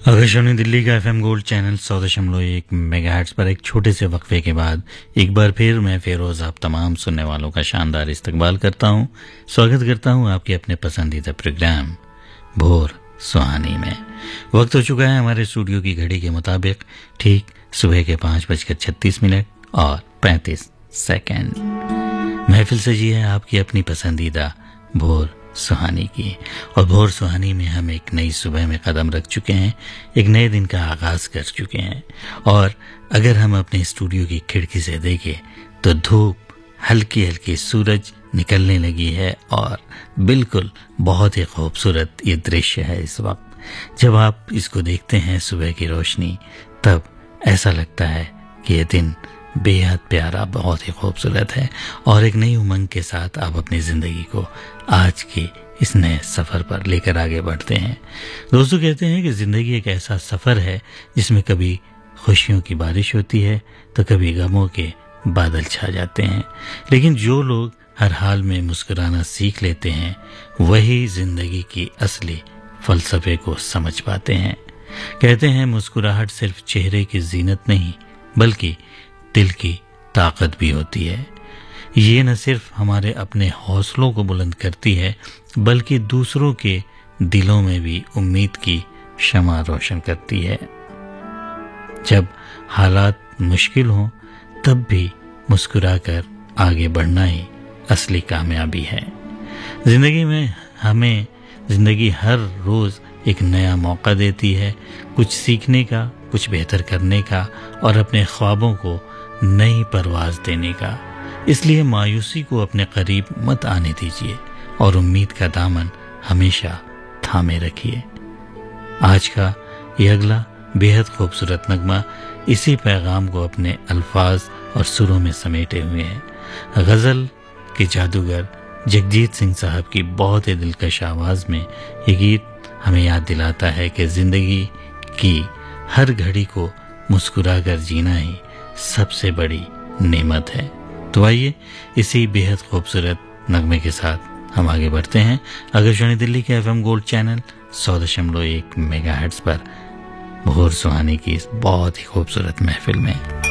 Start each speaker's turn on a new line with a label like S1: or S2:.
S1: आकाशवाणी दिल्ली का FM gold channel 100.1 megahertz पर एक छोटे से वक्फे के बाद एक बार फिर मैं फेरोज आप तमाम सुनने वालों का शानदार इस्तकबाल करता हूं। स्वागत करता हूं आपके अपने पसंदीदा प्रोग्राम भोर सुहानी में। वक्त हो चुका है हमारे स्टूडियो की घड़ी के मुताबिक ठीक सुबह के 5:36 और 35 सेकेंड। महफिल सजी है आपकी अपनी पसंदीदा भोर सुहानी की, और भोर सुहानी में हम एक नई सुबह में कदम रख चुके हैं, एक नए दिन का आगाज कर चुके हैं। और अगर हम अपने स्टूडियो की खिड़की से देखें तो धूप, हल्की हल्की सूरज निकलने लगी है और बिल्कुल बहुत ही खूबसूरत ये दृश्य है। इस वक्त जब आप इसको देखते हैं सुबह की रोशनी, तब ऐसा लगता है कि ये दिन बेहद प्यारा, बहुत ही खूबसूरत है और एक नई उमंग के साथ आप अपनी जिंदगी को आज के इस नए सफर पर लेकर आगे बढ़ते हैं। दोस्तों, कहते हैं कि जिंदगी एक ऐसा सफर है जिसमें कभी खुशियों की बारिश होती है तो कभी गमों के बादल छा जाते हैं, लेकिन जो लोग हर हाल में मुस्कुराना सीख लेते हैं वही जिंदगी की असली फलसफे को समझ पाते हैं। कहते हैं मुस्कुराहट सिर्फ चेहरे की जीनत नहीं बल्कि दिल की ताकत भी होती है। ये न सिर्फ हमारे अपने हौसलों को बुलंद करती है बल्कि दूसरों के दिलों में भी उम्मीद की शमा रोशन करती है। जब हालात मुश्किल हों तब भी मुस्कुराकर आगे बढ़ना ही असली कामयाबी है। जिंदगी में हमें जिंदगी हर रोज एक नया मौका देती है, कुछ सीखने का, कुछ बेहतर करने का और अपने ख्वाबों को नई परवाज देने का। इसलिए मायूसी को अपने करीब मत आने दीजिए और उम्मीद का दामन हमेशा थामे रखिए। आज का ये अगला बेहद खूबसूरत नगमा इसी पैगाम को अपने अल्फाज और सुरों में समेटे हुए है। गजल के जादूगर जगजीत सिंह साहब की बहुत ही दिलकश आवाज में ये गीत हमें याद दिलाता है कि जिंदगी की हर घड़ी को मुस्कुरा कर जीना ही सबसे बड़ी नेमत है। तो आइए इसी बेहद खूबसूरत नगमे के साथ हम आगे बढ़ते हैं आकाशवाणी दिल्ली के एफएम गोल्ड चैनल 100.1 मेगाहर्ट्ज पर भोर सुहानी की इस बहुत ही खूबसूरत महफिल में।